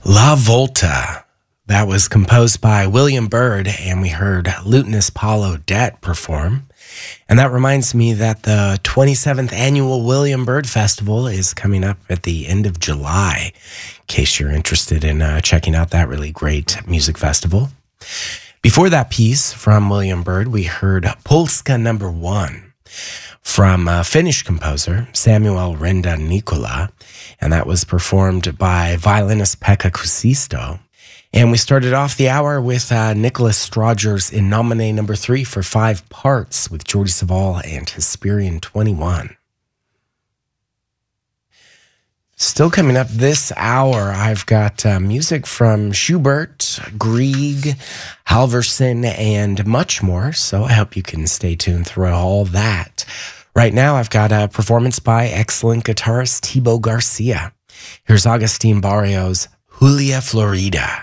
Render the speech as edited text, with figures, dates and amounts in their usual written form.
La Volta. That was composed by William Byrd, and we heard lutenist Paul Odette perform. And that reminds me that the 27th annual William Byrd Festival is coming up at the end of July, in case you're interested in checking out that really great music festival. Before that piece from William Byrd, we heard Polska No. 1 from Finnish composer Samuel Renda Nicola, and that was performed by violinist Pekka Kuusisto. And we started off the hour with Nicholas Strodger's In Nomine No. 3 for 5 parts with Jordi Savall and Hesperian 21. Still coming up this hour, I've got music from Schubert, Grieg, Halverson, and much more, so I hope you can stay tuned through all that. Right now, I've got a performance by excellent guitarist Thibaut Garcia. Here's Agustin Barrios' Julia Florida.